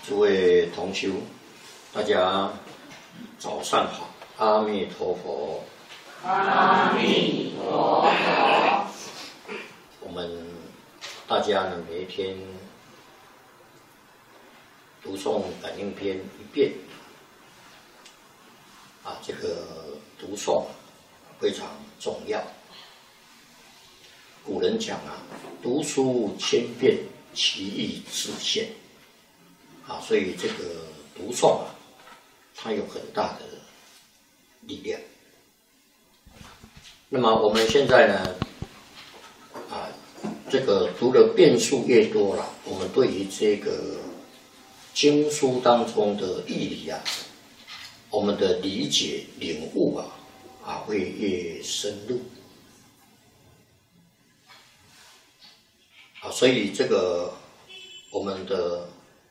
诸位同修，大家早上好，阿弥陀佛。 阿弥陀佛。 我们大家呢，每一天读诵感应篇一遍，这个读诵非常重要。古人讲读书千遍，其义自现。所以这个读诵它有很大的力量。那么我们现在呢，这个读的遍数越多了，我们对于这个经书当中的义理我们的理解领悟会越深入。所以这个我们的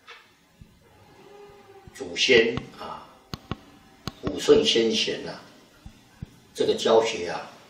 祖先古圣先贤这个教学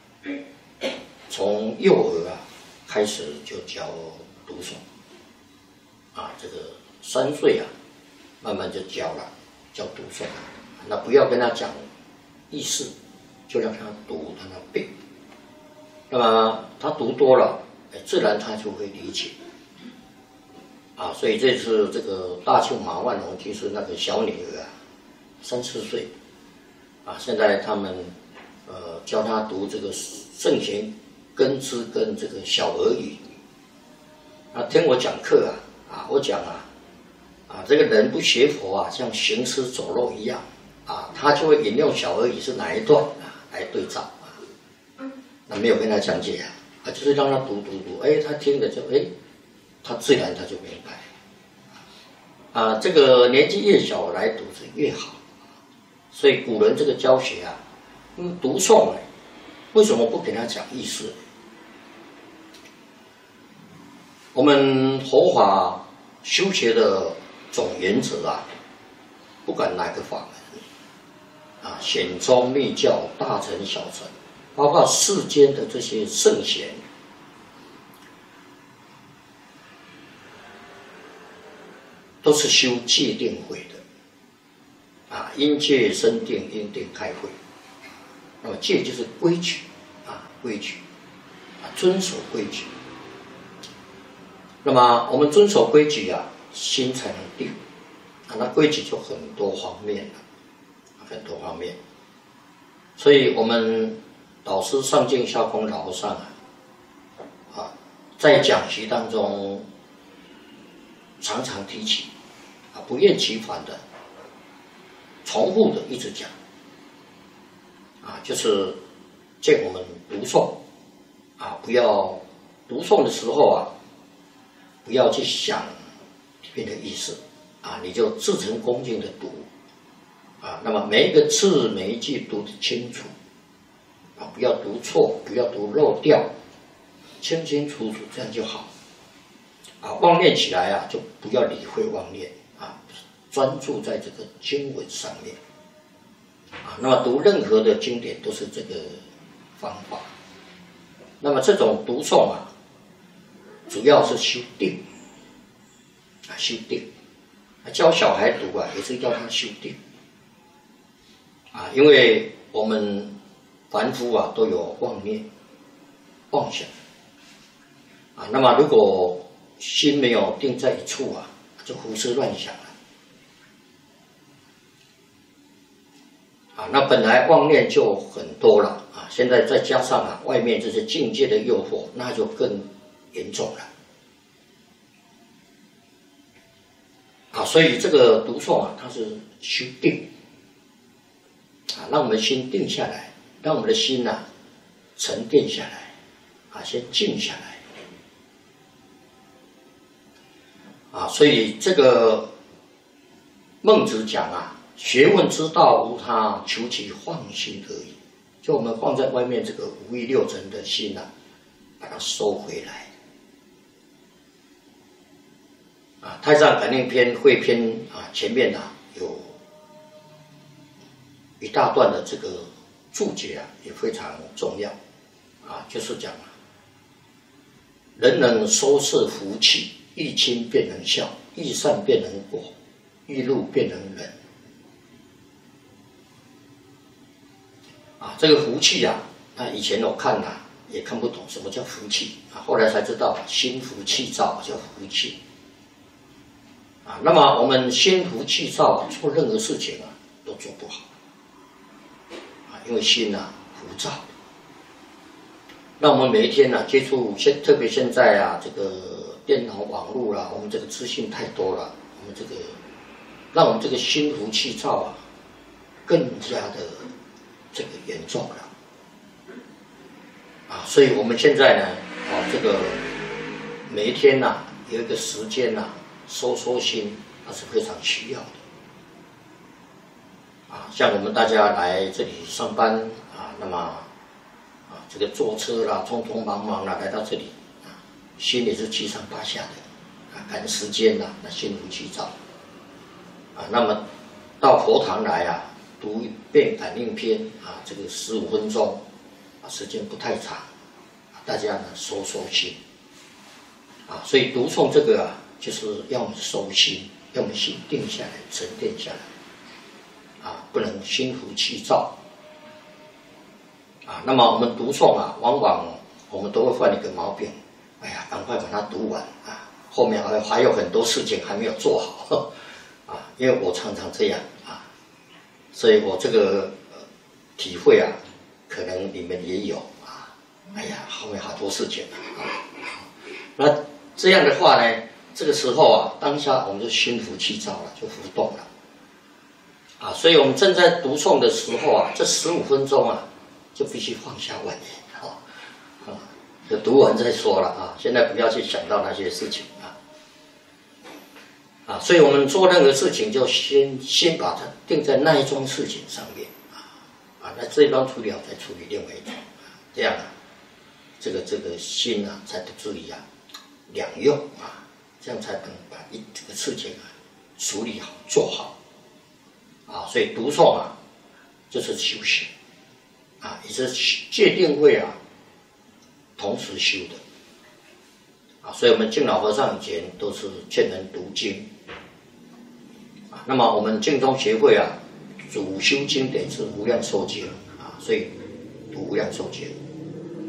从幼儿开始就教读诵这个3岁慢慢就教了，教读诵那不要跟他讲意思，就让他读，让他背。那么他读多了，自然他就会理解。所以这次这个大庆马万龙就是那个小女儿3、4岁现在他们教她读这个圣贤根知跟这个小儿语。听我讲课我讲这个人不学佛像行尸走肉一样他就会引用小儿语是哪一段来对照那没有跟他讲解就是让他读，他听了就他自然他就明白这个年纪越小来读是越好。所以古人这个教学读诵为什么不给他讲意思？我们佛法修学的总原则不管哪个法门显宗密教、大乘小乘，包括世间的这些圣贤，都是修戒定慧的因戒生定，因定开慧。那么戒就是规矩规矩遵守规矩。那么我们遵守规矩心才能定那规矩就很多方面很多方面。所以我们导师上净下空老和尚在讲习当中常常提起不厌其烦的重复的一直讲就是见我们读诵不要读诵的时候不要去想里面的意思你就自诚恭敬的读那么每一个字每一句读得清楚不要读错，不要读漏掉，清清楚楚，这样就好妄念起来就不要理会妄念专注在这个经文上面那么读任何的经典都是这个方法。那么这种读诵主要是修定修定教小孩读也是要他修定因为我们凡夫都有妄念妄想那么如果心没有定在一处就胡思乱想了那本来妄念就很多了现在再加上外面这些境界的诱惑，那就更严重了所以这个读诵它是修定让我们心定下来，让我们的心沉淀下来先静下来所以这个孟子讲学问之道无他，求其放心而已。就我们放在外面这个五欲六尘的心把它收回来太上感应篇汇篇前面有一大段的这个注解也非常重要就是讲人能收摄福气，一亲便能孝，一善便能果， 一路变成人。这个福气啊，以前我看也看不懂什么叫福气后来才知道心浮气躁叫福气那么我们心浮气躁做任何事情都做不好因为心浮躁。那我们每一天接触特别现在这个电脑网络我们这个资讯太多了，我们这个让我们这个心浮气躁更加的这个严重了所以我们现在呢这个每一天有一个时间收心是非常需要的像我们大家来这里上班那么这个坐车匆匆忙忙来到这里心也是七上八下的赶时间那心浮气躁那么到佛堂来读一遍感应篇这个15分钟时间不太长大家收心所以读诵这个就是要我们收心，要我们心定下来沉淀下来不能心浮气躁那么我们读诵往往我们都会犯一个毛病，哎呀赶快把它读完后面还有很多事情还没有做好因为我常常这样所以我这个体会可能你们也有哎呀后面好多事情那这样的话呢，这个时候当下我们就心浮气躁了，就浮动了所以我们正在读诵的时候这15分钟就必须放下玩念就读完再说了现在不要去想到那些事情所以我们做任何事情就先把它定在那一桩事情上面那这一桩处理好再处理另外一桩这样这个心才不至于两用这样才能把这个事情处理好做好所以读诵就是修行也是戒定慧同时修的所以我们净老和尚以前都是劝人读经那么我们净宗协会主修经典是无量寿经所以读无量寿经